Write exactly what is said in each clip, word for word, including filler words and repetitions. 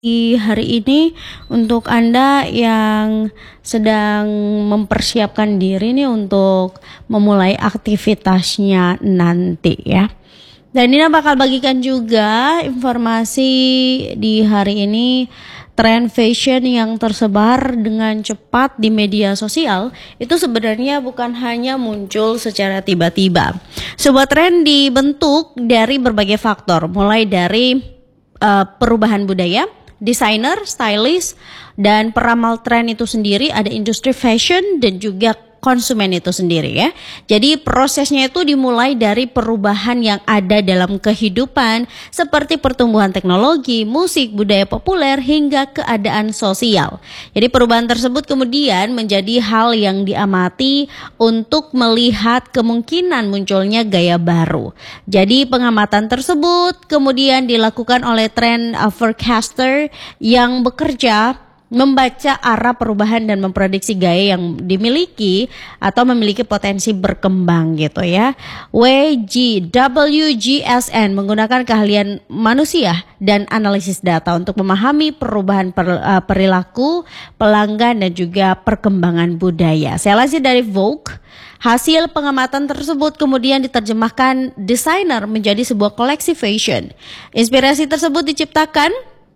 Di hari ini untuk Anda yang sedang mempersiapkan diri nih untuk memulai aktivitasnya nanti ya. Dan Nina bakal bagikan juga informasi di hari ini tren fashion yang tersebar dengan cepat di media sosial itu sebenarnya bukan hanya muncul secara tiba-tiba. Sebuah tren dibentuk dari berbagai faktor, mulai dari uh, perubahan budaya, desainer, stylist, dan peramal tren itu sendiri, ada industri fashion dan juga konsumen itu sendiri ya. Jadi prosesnya itu dimulai dari perubahan yang ada dalam kehidupan seperti pertumbuhan teknologi, musik, budaya populer hingga keadaan sosial. Jadi perubahan tersebut kemudian menjadi hal yang diamati untuk melihat kemungkinan munculnya gaya baru. Jadi pengamatan tersebut kemudian dilakukan oleh trend forecaster yang bekerja membaca arah perubahan dan memprediksi gaya yang dimiliki atau memiliki potensi berkembang gitu ya. W G W G S N menggunakan keahlian manusia dan analisis data untuk memahami perubahan per, uh, perilaku pelanggan dan juga perkembangan budaya. Saya lansir dari Vogue. Hasil pengamatan tersebut kemudian diterjemahkan desainer menjadi sebuah koleksi fashion. Inspirasi tersebut diciptakan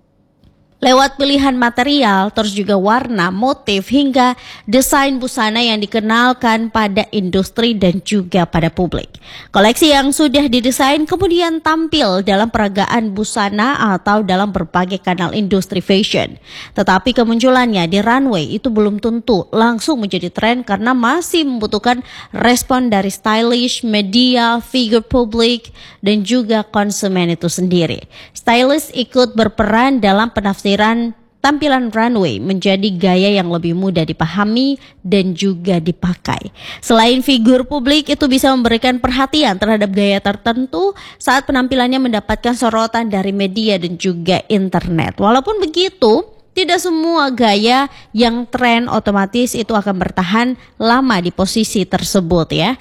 lewat pilihan material, terus juga warna, motif, hingga desain busana yang dikenalkan pada industri dan juga pada publik. Koleksi yang sudah didesain kemudian tampil dalam peragaan busana atau dalam berbagai kanal industri fashion. Tetapi kemunculannya di runway itu belum tentu langsung menjadi tren karena masih membutuhkan respon dari stylish, media, figur publik, dan juga konsumen itu sendiri. Stylist ikut berperan dalam penafsiran tampilan runway menjadi gaya yang lebih mudah dipahami dan juga dipakai. Selain figur publik itu bisa memberikan perhatian terhadap gaya tertentu saat penampilannya mendapatkan sorotan dari media dan juga internet. Walaupun begitu, tidak semua gaya yang tren otomatis itu akan bertahan lama di posisi tersebut ya.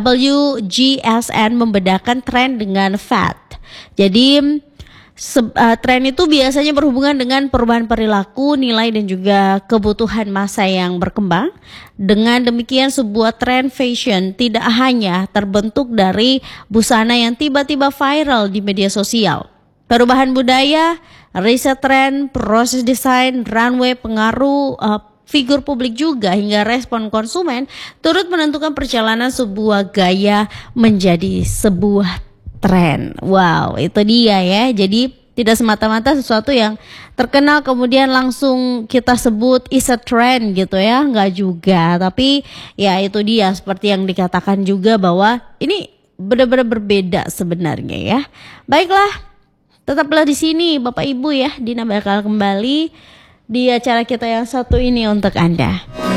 W G S N membedakan tren dengan fad. Jadi Se- uh, tren itu biasanya berhubungan dengan perubahan perilaku, nilai dan juga kebutuhan masa yang berkembang. Dengan demikian sebuah tren fashion tidak hanya terbentuk dari busana yang tiba-tiba viral di media sosial. Perubahan budaya, riset tren, proses desain, runway, pengaruh uh, figur publik juga hingga respon konsumen turut menentukan perjalanan sebuah gaya menjadi sebuah tren. Wow, itu dia ya. Jadi tidak semata-mata sesuatu yang terkenal kemudian langsung kita sebut is a trend gitu ya. Enggak juga. Tapi ya itu dia seperti yang dikatakan juga bahwa ini benar-benar berbeda sebenarnya ya. Baiklah, tetaplah di sini Bapak Ibu ya. Dina bakal kembali di acara kita yang satu ini untuk Anda.